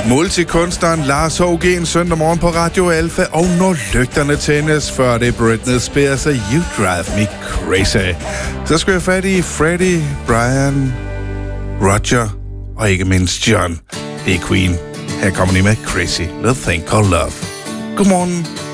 Multikunstneren Lars H.G. en søndag morgen på Radio Alfa, og når lygterne tændes, før det Britney Spears og You Drive Me Crazy. Så skal jeg fat i Freddie, Brian, Roger og ikke mindst John. Det er Queen. Her kommer de med Crazy Little Thing Called Love. Godmorgen.